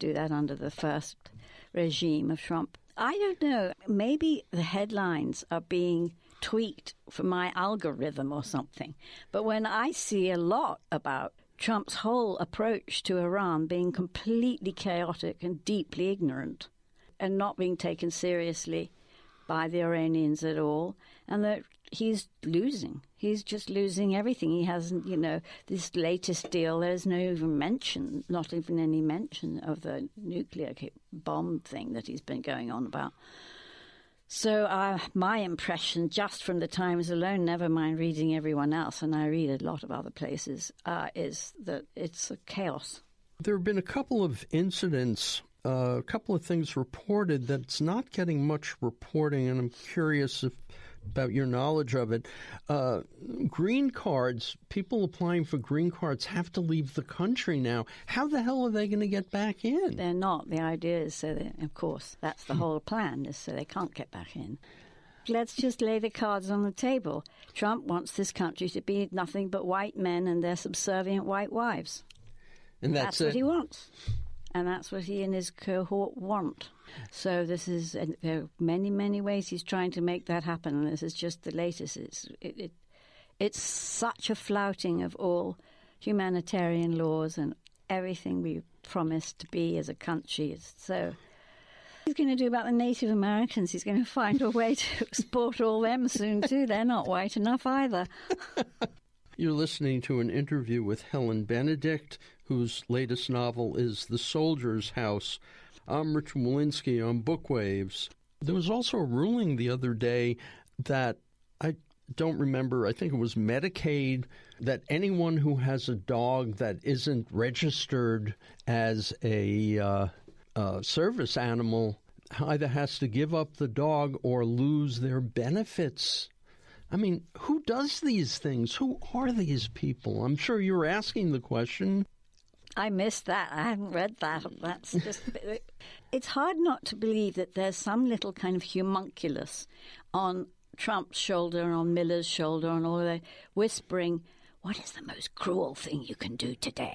do that under the first regime of Trump. I don't know. Maybe the headlines are being tweaked for my algorithm or something. But when I see a lot about Trump's whole approach to Iran being completely chaotic and deeply ignorant and not being taken seriously by the Iranians at all, and that he's losing. He's just losing everything. He hasn't, this latest deal, there's no even mention, not even any mention of the nuclear bomb thing that he's been going on about. So my impression, just from the Times alone, never mind reading everyone else, and I read a lot of other places, is that it's a chaos. There have been a couple of incidents, a couple of things reported that's not getting much reporting, and I'm curious about your knowledge of it. Green cards, people applying for green cards have to leave the country now. How the hell are they going to get back in? They're not. The idea is so that, of course, that's the whole plan, is so they can't get back in. Let's just lay the cards on the table. Trump wants this country to be nothing but white men and their subservient white wives. And that's what he wants. And that's what he and his cohort want. So there are many, many ways he's trying to make that happen. And this is just the latest. It's such a flouting of all humanitarian laws and everything we promised to be as a country. So he's going to do about the Native Americans. He's going to find a way to export all them soon, too. They're not white enough either. You're listening to an interview with Helen Benedict, whose latest novel is The Soldier's House. I'm Richard Walensky on Bookwaves. There was also a ruling the other day that I don't remember, I think it was Medicaid, that anyone who has a dog that isn't registered as a service animal either has to give up the dog or lose their benefits. I mean, who does these things? Who are these people? I'm sure you're asking the question. I missed that. I haven't read that. That's just. It's hard not to believe that there's some little kind of homunculus on Trump's shoulder, on Miller's shoulder, on all of that, whispering, "What is the most cruel thing you can do today?"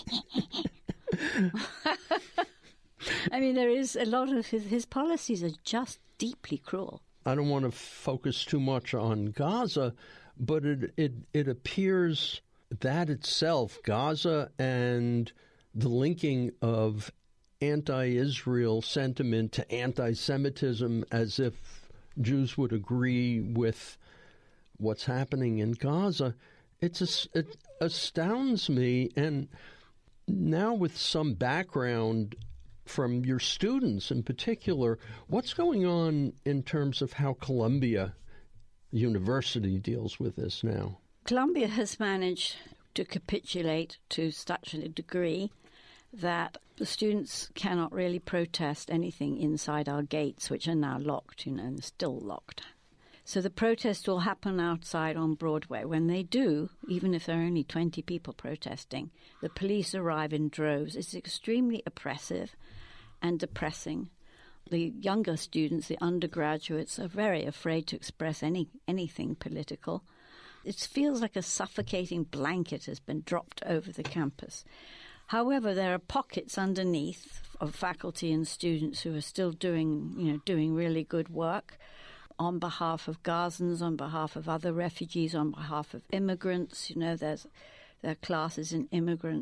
I mean, there is a lot of his policies are just deeply cruel. I don't want to focus too much on Gaza, but it appears that itself, Gaza and the linking of anti-Israel sentiment to anti-Semitism, as if Jews would agree with what's happening in Gaza, it astounds me. And now with some background from your students in particular, what's going on in terms of how Columbia University deals with this now? Columbia has managed to capitulate to such a degree that the students cannot really protest anything inside our gates, which are now locked, and still locked. So the protest will happen outside on Broadway. When they do, even if there are only 20 people protesting, the police arrive in droves. It's extremely oppressive and depressing. The younger students, the undergraduates, are very afraid to express anything political. It feels like a suffocating blanket has been dropped over the campus. However, there are pockets underneath of faculty and students who are still doing really good work on behalf of Gazans, on behalf of other refugees, on behalf of immigrants. There are classes in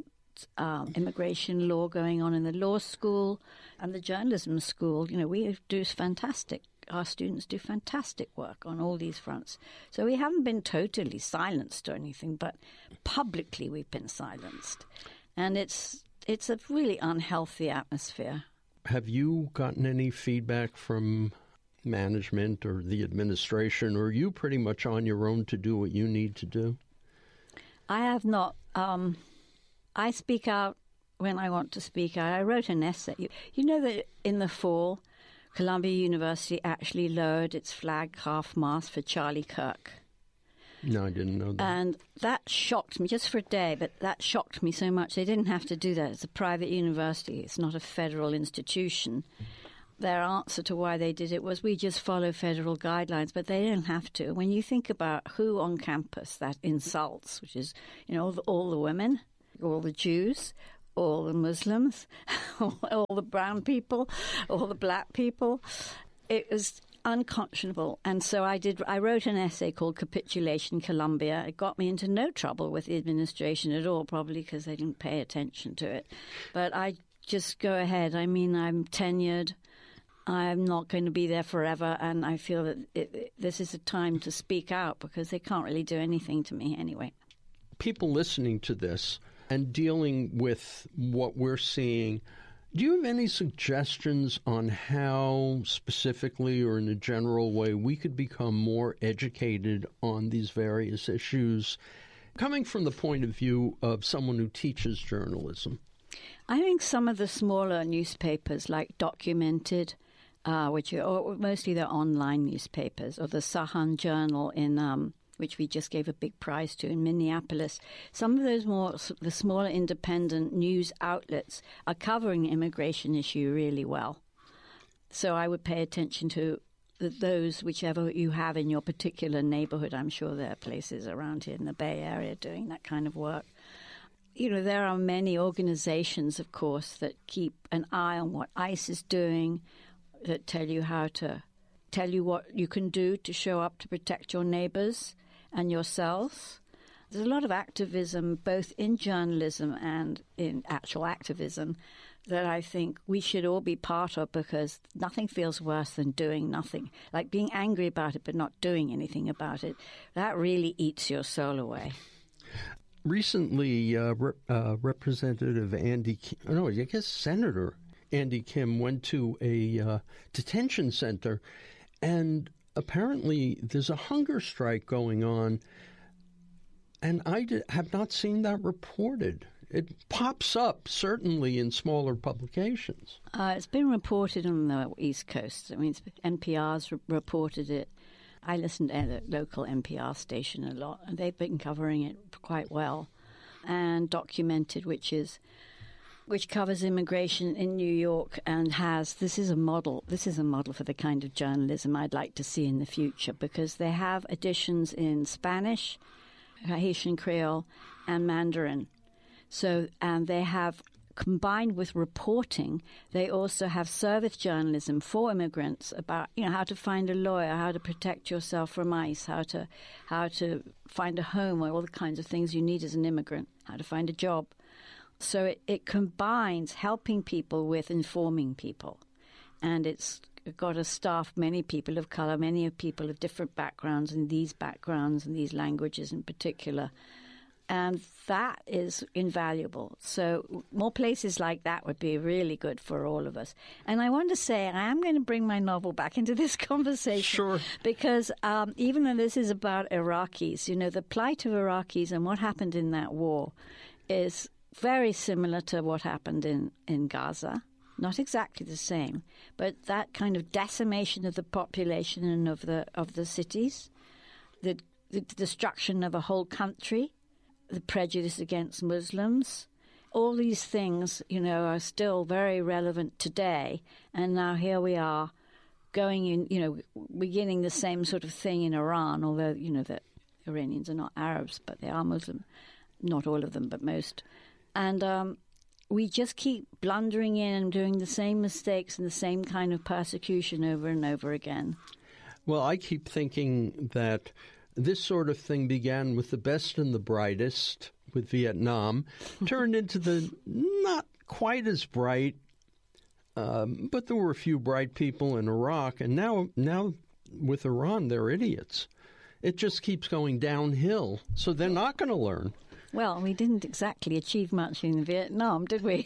immigration law going on in the law school and the journalism school. We do fantastic. Our students do fantastic work on all these fronts. So we haven't been totally silenced or anything, but publicly we've been silenced. And it's a really unhealthy atmosphere. Have you gotten any feedback from management or the administration, or are you pretty much on your own to do what you need to do? I have not. I speak out when I want to speak out. I wrote an essay. You know that in the fall, Columbia University actually lowered its flag half-mast for Charlie Kirk. No, I didn't know that. And that shocked me, just for a day, but that shocked me so much. They didn't have to do that. It's a private university. It's not a federal institution. Their answer to why they did it was, we just follow federal guidelines, but they don't have to. When you think about who on campus that insults, which is, all the women, all the Jews, all the Muslims, all the brown people, all the black people. It was unconscionable. And so I wrote an essay called Capitulation Columbia. It got me into no trouble with the administration at all, probably because they didn't pay attention to it. But I just go ahead. I mean, I'm tenured. I'm not going to be there forever, and I feel that this is a time to speak out because they can't really do anything to me anyway. People listening to this and dealing with what we're seeing, do you have any suggestions on how specifically or in a general way we could become more educated on these various issues, coming from the point of view of someone who teaches journalism? I think some of the smaller newspapers, like Documented, which are mostly they're online newspapers, or the Sahan Journal in which we just gave a big prize to in Minneapolis. Some of the smaller independent news outlets are covering the immigration issue really well. So I would pay attention to those, whichever you have in your particular neighborhood. I'm sure there are places around here in the Bay Area doing that kind of work. You know, there are many organizations, of course, that keep an eye on what ICE is doing, that tell you what you can do to show up to protect your neighbors and yourselves. There's a lot of activism, both in journalism and in actual activism, that I think we should all be part of, because nothing feels worse than doing nothing. Like being angry about it but not doing anything about it. That really eats your soul away. Recently, Representative Senator Andy Kim went to a detention center, and apparently there's a hunger strike going on, and I have not seen that reported. It pops up, certainly, in smaller publications. It's been reported on the East Coast. I mean, NPR's reported it. I listen to the local NPR station a lot, and they've been covering it quite well. And Documented, which covers immigration in New York, and this is a model for the kind of journalism I'd like to see in the future, because they have editions in Spanish, Haitian Creole, and Mandarin. So, and they have, combined with reporting, they also have service journalism for immigrants about, how to find a lawyer, how to protect yourself from ICE, how to find a home, all the kinds of things you need as an immigrant, how to find a job. So it combines helping people with informing people. And it's got a staff, many people of color, many people of different backgrounds, and these languages in particular. And that is invaluable. So more places like that would be really good for all of us. And I want to say, I am going to bring my novel back into this conversation. Sure. Because even though this is about Iraqis, the plight of Iraqis and what happened in that war is very similar to what happened in Gaza. Not exactly the same, but that kind of decimation of the population and of the cities, the destruction of a whole country, the prejudice against Muslims, all these things, are still very relevant today. And now here we are going in, beginning the same sort of thing in Iran, although, the Iranians are not Arabs, but they are Muslim. Not all of them, but most. And we just keep blundering in and doing the same mistakes and the same kind of persecution over and over again. Well, I keep thinking that this sort of thing began with the best and the brightest, with Vietnam, turned into the not quite as bright, but there were a few bright people in Iraq, and now with Iran, they're idiots. It just keeps going downhill, so they're not going to learn. Well, we didn't exactly achieve much in Vietnam, did we?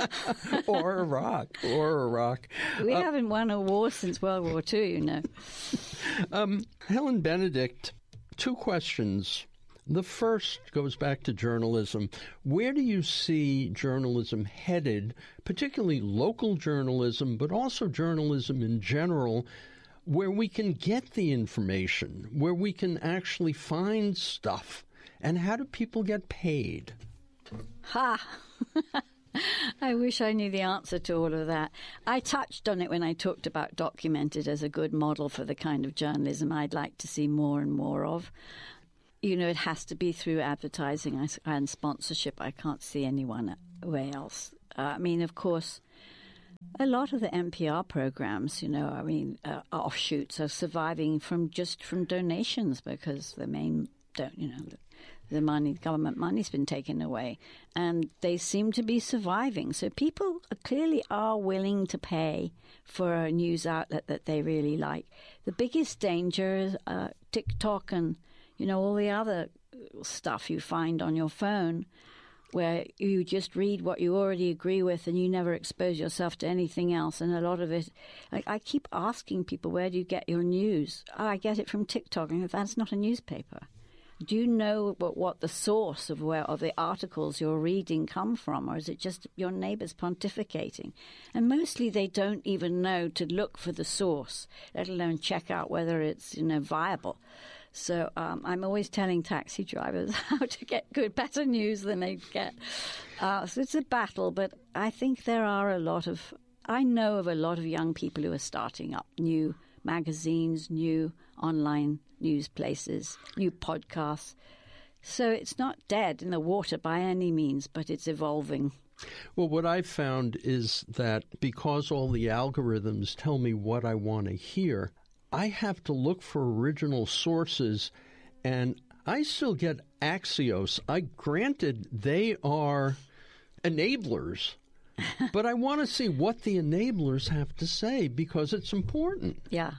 Or Iraq. We haven't won a war since World War II, Helen Benedict, two questions. The first goes back to journalism. Where do you see journalism headed, particularly local journalism, but also journalism in general, where we can get the information, where we can actually find stuff? And how do people get paid? Ha! I wish I knew the answer to all of that. I touched on it when I talked about Documented as a good model for the kind of journalism I'd like to see more and more of. It has to be through advertising and sponsorship. I can't see anyone way else. I mean, of course, a lot of the NPR programs, offshoots are surviving from donations because the main, the money, government money's been taken away, and they seem to be surviving. So people clearly are willing to pay for a news outlet that they really like. The biggest danger is TikTok and, all the other stuff you find on your phone, where you just read what you already agree with and you never expose yourself to anything else. And a lot of it, I keep asking people, where do you get your news? Oh, I get it from TikTok. And that's not a newspaper. Do you know what the source of the articles you're reading come from, or is it just your neighbors pontificating? And mostly they don't even know to look for the source, let alone check out whether it's viable. So I'm always telling taxi drivers how to get better news than they get. So it's a battle, but I think I know of a lot of young people who are starting up new magazines, new online news places, new podcasts. So it's not dead in the water by any means, but it's evolving. Well, what I've found is that because all the algorithms tell me what I want to hear, I have to look for original sources, and I still get Axios. Granted, they are enablers, but I want to see what the enablers have to say because it's important. Yeah.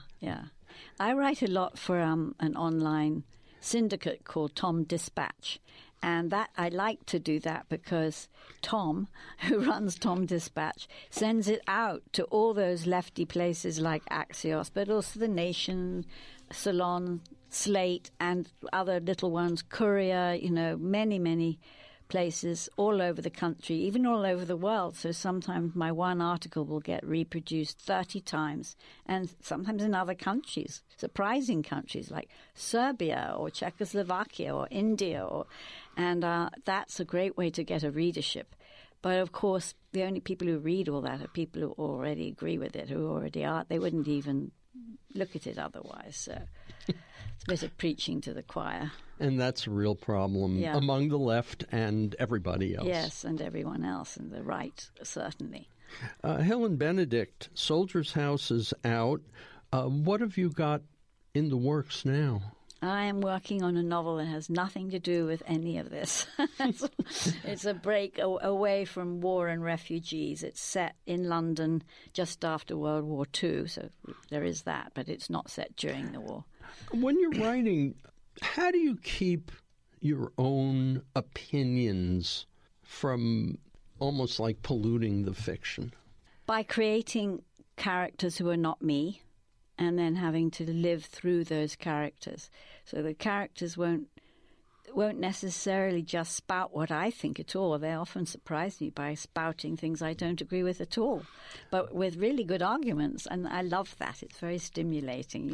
I write a lot for an online syndicate called Tom Dispatch. And that I like to do that because Tom, who runs Tom Dispatch, sends it out to all those lefty places like Axios, but also The Nation, Salon, Slate, and other little ones, Courier, many, many places all over the country, even all over the world. So sometimes my one article will get reproduced 30 times, and sometimes in other countries, surprising countries like Serbia or Czechoslovakia or India. And that's a great way to get a readership. But of course, the only people who read all that are people who already agree with it, who already are. They wouldn't even look at it otherwise. So it's a bit of preaching to the choir. And that's a real problem among the left and everybody else. Yes, and everyone else, and the right, certainly. Helen Benedict, Soldier's House is out. What have you got in the works now? I am working on a novel that has nothing to do with any of this. It's a break away from war and refugees. It's set in London just after World War II, so there is that, but it's not set during the war. When you're writing, how do you keep your own opinions from almost like polluting the fiction? By creating characters who are not me, and then having to live through those characters. So the characters won't necessarily just spout what I think at all. They often surprise me by spouting things I don't agree with at all, but with really good arguments, and I love that. It's very stimulating.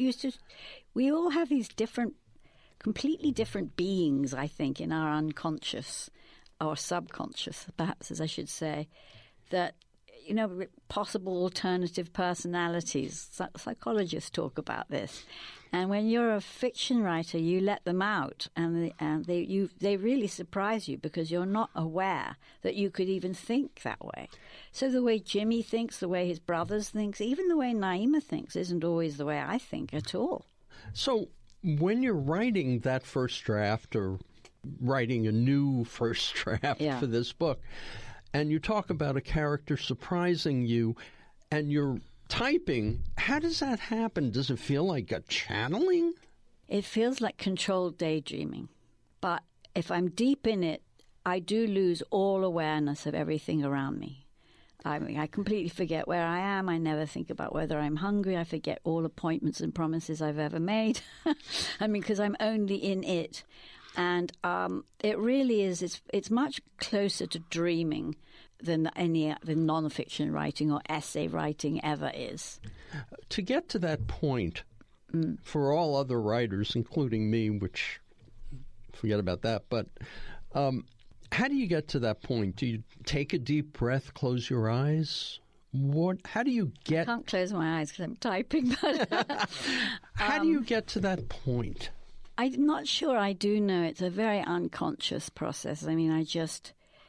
We all have these completely different beings, I think, in our unconscious or subconscious, perhaps, as I should say, that possible alternative personalities. Psychologists talk about this. And when you're a fiction writer, you let them out, and they really surprise you because you're not aware that you could even think that way. So the way Jimmy thinks, the way his brothers think, even the way Naima thinks isn't always the way I think at all. So when you're writing that first draft or writing a new first draft for this book, and you talk about a character surprising you, and you're typing, how does that happen? Does it feel like a channeling? It feels like controlled daydreaming. But if I'm deep in it, I do lose all awareness of everything around me. I completely forget where I am. I never think about whether I'm hungry. I forget all appointments and promises I've ever made. Because I'm only in it. And it really is, it's much closer to dreaming than any nonfiction writing or essay writing ever is. To get to that point, for all other writers, including me, which, forget about that, but how do you get to that point? Do you take a deep breath, close your eyes? How do you get... I can't close my eyes because I'm typing. But how do you get to that point? I'm not sure I do know. It's a very unconscious process. I mean,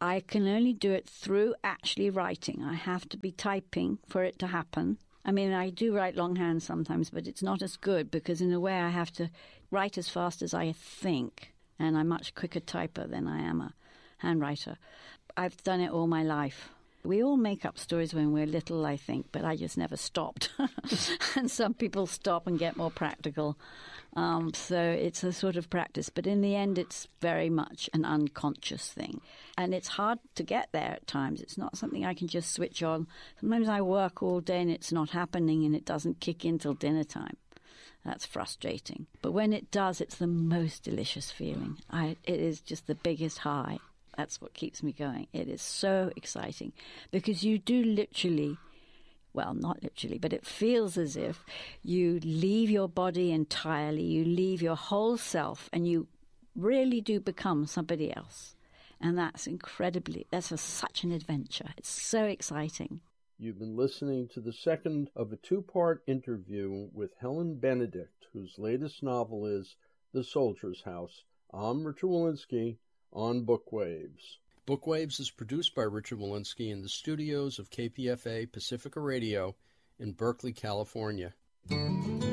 I can only do it through actually writing. I have to be typing for it to happen. I mean, I do write longhand sometimes, but it's not as good because in a way I have to write as fast as I think, and I'm much quicker typer than I am a handwriter. I've done it all my life. We all make up stories when we're little, I think, but I just never stopped. And some people stop and get more practical. So it's a sort of practice. But in the end, it's very much an unconscious thing. And it's hard to get there at times. It's not something I can just switch on. Sometimes I work all day and it's not happening and it doesn't kick in till dinner time. That's frustrating. But when it does, it's the most delicious feeling. It is just the biggest high. That's what keeps me going. It is so exciting because you do literally, well, not literally, but it feels as if you leave your body entirely, you leave your whole self, and you really do become somebody else. And that's such an adventure. It's so exciting. You've been listening to the second of a two-part interview with Helen Benedict, whose latest novel is The Soldier's House. I'm Richard Wolinsky on Bookwaves. Bookwaves is produced by Richard Wolinsky in the studios of KPFA Pacifica Radio in Berkeley, California.